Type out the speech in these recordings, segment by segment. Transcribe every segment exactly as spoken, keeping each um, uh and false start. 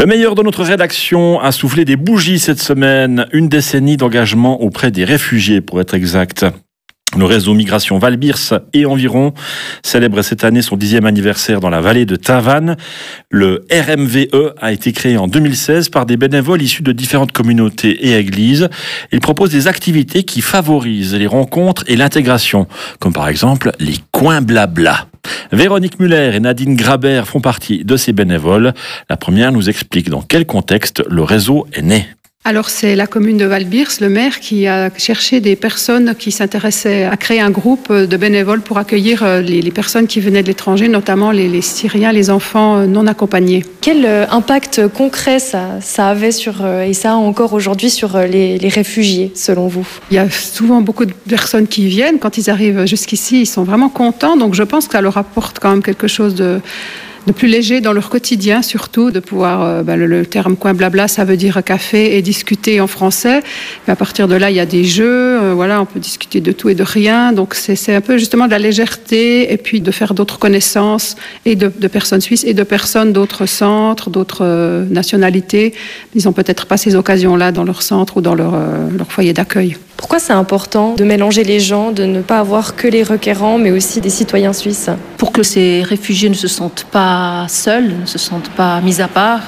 Le meilleur de notre rédaction a soufflé des bougies cette semaine. Une décennie d'engagement auprès des réfugiés, pour être exact. Le réseau Migration Val-Birs et environ célèbre cette année son dixième anniversaire dans la vallée de Tavannes. Le R M V E a été créé en deux mille seize par des bénévoles issus de différentes communautés et églises. Il propose des activités qui favorisent les rencontres et l'intégration, comme par exemple les coins blabla. Véronique Muller et Nadine Grabert font partie de ces bénévoles. La première nous explique dans quel contexte le réseau est né. Alors c'est la commune de Val-Birs, le maire, qui a cherché des personnes qui s'intéressaient à créer un groupe de bénévoles pour accueillir les, les personnes qui venaient de l'étranger, notamment les, les Syriens, les enfants non accompagnés. Quel impact concret ça, ça avait sur, et ça a encore aujourd'hui sur les, les réfugiés, selon vous? Il y a souvent beaucoup de personnes qui viennent. Quand ils arrivent jusqu'ici, ils sont vraiment contents. Donc je pense que ça leur apporte quand même quelque chose de... de plus léger dans leur quotidien, surtout de pouvoir, euh, ben, le, le terme coin blabla, ça veut dire café et discuter en français. Mais à partir de là, il y a des jeux, euh, voilà, on peut discuter de tout et de rien. Donc c'est, c'est un peu justement de la légèreté et puis de faire d'autres connaissances et de, de personnes suisses et de personnes d'autres centres, d'autres euh, nationalités. Ils n'ont peut-être pas ces occasions-là dans leur centre ou dans leur, euh, leur foyer d'accueil. Pourquoi c'est important de mélanger les gens, de ne pas avoir que les requérants, mais aussi des citoyens suisses? Pour que ces réfugiés ne se sentent pas seuls, ne se sentent pas mis à part.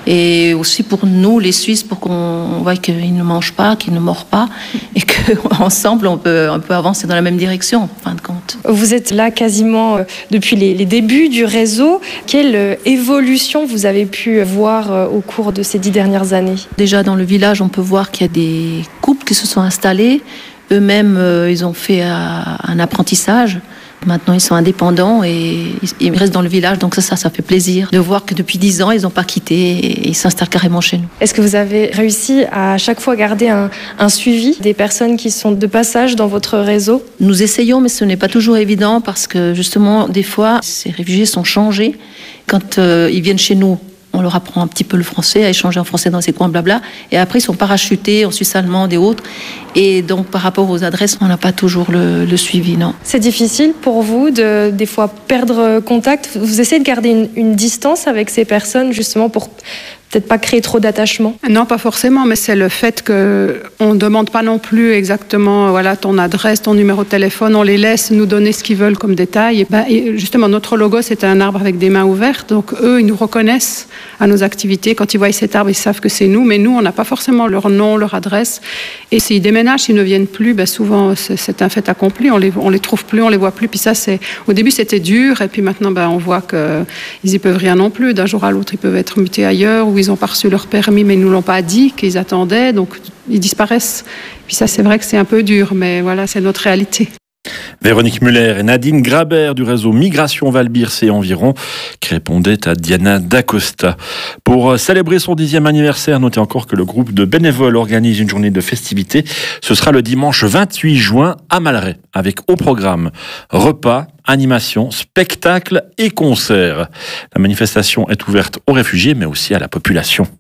Et aussi pour nous, les Suisses, pour qu'on voit qu'ils ne mangent pas, qu'ils ne mordent pas, et qu'ensemble, on peut, on peut avancer dans la même direction, en fin de compte. Vous êtes là quasiment depuis les, les débuts du réseau. Quelle évolution vous avez pu voir au cours de ces dix dernières années? Déjà, dans le village, on peut voir qu'il y a des couples qui se sont installés. Eux-mêmes, ils ont fait un apprentissage. Maintenant, ils sont indépendants et ils restent dans le village. Donc ça, ça, ça fait plaisir de voir que depuis dix ans, ils n'ont pas quitté et ils s'installent carrément chez nous. Est-ce que vous avez réussi à chaque fois garder un, un suivi des personnes qui sont de passage dans votre réseau? Nous essayons, mais ce n'est pas toujours évident parce que justement, des fois, ces réfugiés sont changés. Quand euh, ils viennent chez nous, on leur apprend un petit peu le français, à échanger en français dans ces coins blabla. Et après, ils sont parachutés en Suisse allemande et autres. Et donc, par rapport aux adresses, on n'a pas toujours le, le suivi, non. C'est difficile pour vous de, des fois, perdre contact? Vous essayez de garder une, une distance avec ces personnes, justement, pour peut-être pas créer trop d'attachement? Non, pas forcément, mais c'est le fait qu'on ne demande pas non plus exactement voilà, ton adresse, ton numéro de téléphone. On les laisse nous donner ce qu'ils veulent comme détail. Et ben, et justement, notre logo, c'est un arbre avec des mains ouvertes. Donc, eux, ils nous reconnaissent à nos activités. Quand ils voient cet arbre, ils savent que c'est nous. Mais nous, on n'a pas forcément leur nom, leur adresse. Et s'ils déménagent, s'ils ne viennent plus, ben, souvent, c'est, c'est un fait accompli. On les, on les trouve plus, on les voit plus. Puis ça, c'est, au début, c'était dur. Et puis maintenant, ben, on voit qu'ils n'y peuvent rien non plus. D'un jour à l'autre, ils peuvent être mutés ailleurs ou ils n'ont pas reçu leur permis, mais ils ne nous l'ont pas dit, qu'ils attendaient. Donc, ils disparaissent. Puis ça, c'est vrai que c'est un peu dur. Mais voilà, c'est notre réalité. Véronique Muller et Nadine Grabert du réseau Migration Val-Birs et environ qui répondaient à Diana Dacosta. Pour célébrer son dixième anniversaire, notez encore que le groupe de bénévoles organise une journée de festivités. Ce sera le dimanche vingt-huit juin à Malray avec au programme repas, animation, spectacles et concerts. La manifestation est ouverte aux réfugiés mais aussi à la population.